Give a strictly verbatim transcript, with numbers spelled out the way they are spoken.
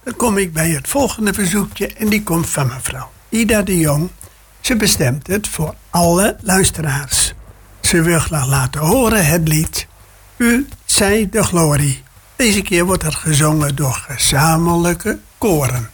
Dan kom ik bij het volgende verzoekje en die komt van mevrouw Ida de Jong. Ze bestemt het voor alle luisteraars. Ze wil graag laten horen het lied U zij de glorie. Deze keer wordt er gezongen door gezamenlijke koren.